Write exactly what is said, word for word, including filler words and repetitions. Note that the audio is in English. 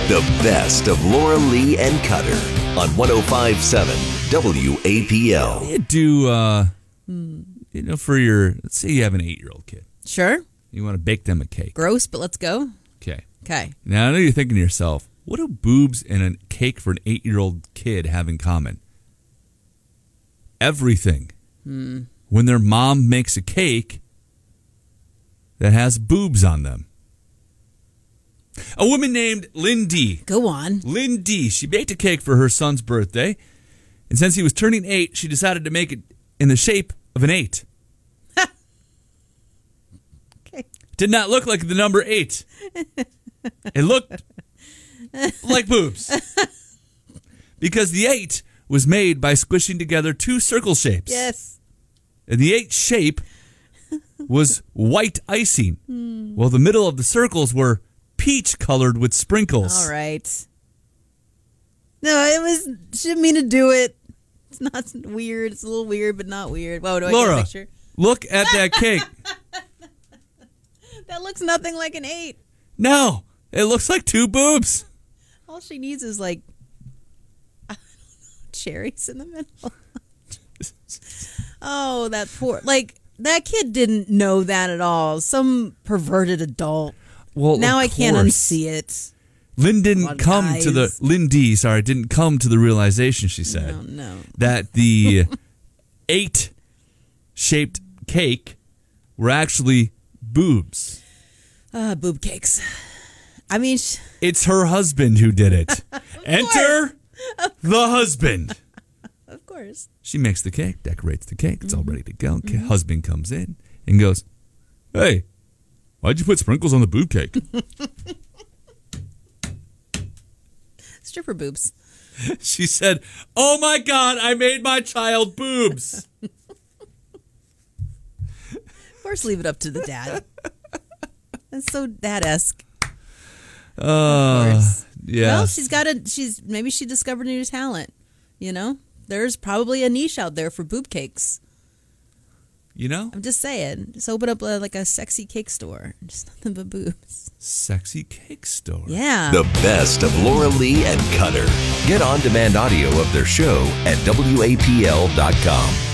The best of Laura Lee and Cutter on one oh five point seven W A P L. You do, uh, you know, for your, let's say you have an eight-year-old kid. Sure. You want to bake them a cake. Gross, but let's go. Okay. Okay. Now, I know you're thinking to yourself, what do boobs and a cake for an eight-year-old kid have in common? Everything. Hmm. When their mom makes a cake that has boobs on them. A woman named Lindy. Go on. Lindy. She baked a cake for her son's birthday. And since he was turning eight, she decided to make it in the shape of an eight. Okay. Did not look like the number eight. It looked like boobs. Because the eight was made by squishing together two circle shapes. Yes. And the eight shape was white icing. Hmm. While the middle of the circles were peach colored with sprinkles. All right. No, it was, she didn't mean to do it. It's not weird. It's a little weird, but not weird. Whoa, do I Laura, get a picture? Look at that cake. That looks nothing like an eight. No, it looks like two boobs. All she needs is like I don't know, cherries in the middle. Oh, that poor, like that kid didn't know that at all. Some perverted adult. Well, now of I can't course. unsee it. Lynn didn't on, come guys. to the Lindy, sorry, didn't come to the realization, she said, No, no. that the eight shaped cake were actually boobs. Uh, boob cakes. I mean, sh- It's her husband who did it. Enter the husband. Of course. She makes the cake, decorates the cake. It's all ready to go. Mm-hmm. Husband comes in and goes, "Hey, why'd you put sprinkles on the boob cake?" Stripper boobs. She said, "Oh my God, I made my child boobs." Of course, leave it up to the dad. That's so dad-esque. Uh, Of course. yeah. Well, she's got a. She's maybe she discovered a new talent. You know, there's probably a niche out there for boob cakes. You know? I'm just saying. Just open up a, like a sexy cake store. Just nothing but boobs. Sexy cake store. Yeah. The best of Laura Lee and Cutter. Get on-demand audio of their show at W A P L dot com.